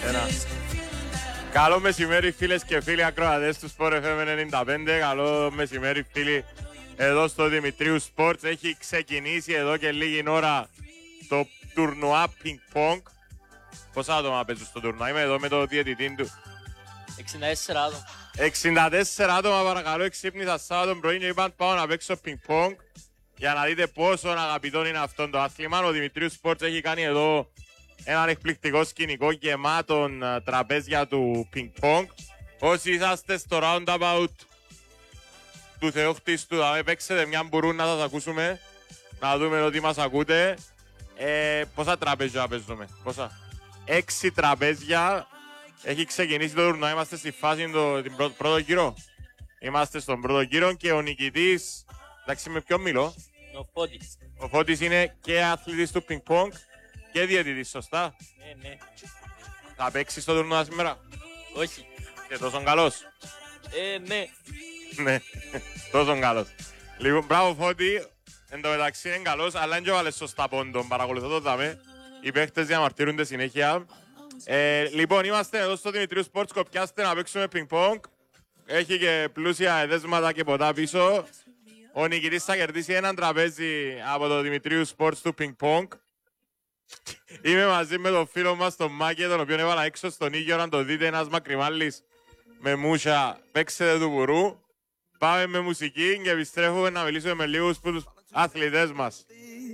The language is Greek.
Ένα. Καλό μεσημέρι φίλες και φίλοι ακροατές του Sport FM 95. Καλό μεσημέρι φίλοι εδώ στο Δημητρίου Sports. Έχει ξεκινήσει εδώ και λίγη ώρα το τουρνουά Ping Pong. Πόσα άτομα παίζουν στο τουρνουά? Είμαι εδώ με το διαιτητή του. 64 άτομα. 64 άτομα παρακαλώ, εξύπνησα Σάββατο πρωί και είπαν πάω να παίξω Ping Pong για να δείτε πόσο αγαπητό είναι αυτό το άθλημα. Ο Δημητρίου Sports έχει κάνει εδώ έναν εκπληκτικό σκηνικό γεμάτον τραπέζια του Ping Pong. Όσοι είσαστε στο roundabout του Θεόχτιστου, θα παίξετε μια μπουρούν να σας ακούσουμε, να δούμε ότι μας ακούτε. Πόσα τραπέζια παίζουμε? Πόσα? 6 τραπέζια. Έχει ξεκινήσει το τουρνουά, είμαστε στη φάση την πρώτο γύρο. Είμαστε στον πρώτο γύρο και ο νικητής, εντάξει με ποιον μιλώ? Ο Φώτης. Ο Φώτης είναι και αθλητής του Ping Pong και διαιτητής, σωστά? Ναι. Θα παίξεις στο τουρνουά σήμερα? Όχι. Και τόσο καλός? Ναι. Ναι, τόσο καλός. Λοιπόν, μπράβο Φώτη, εν τω μεταξύ είναι καλός, αλλά δεν βάλες σωστά πόντον, παρακολουθώ το δάμε. Οι παίχτες διαμαρτύρονται συνέχεια. Λοιπόν, είμαστε εδώ στο Δημητρίου Sports, κοπιάστε να παίξουμε Ping Pong. Έχει και πλούσια εδέσματα και ποτά πίσω. Ο νικητής θα κερδίσει έναν τραπέζι από το Δημητρίου Sports του Ping Pong. Είμαι μαζί με τον φίλο μας τον Μάκη, τον οποίο έβαλα έξω στον Ήγιο να το δείτε, ένας μακριμάλης με μούσα. Παίξετε του μπουρού. Πάμε με μουσική και επιστρέφουμε να μιλήσουμε με λίγους από τους αθλητές μας.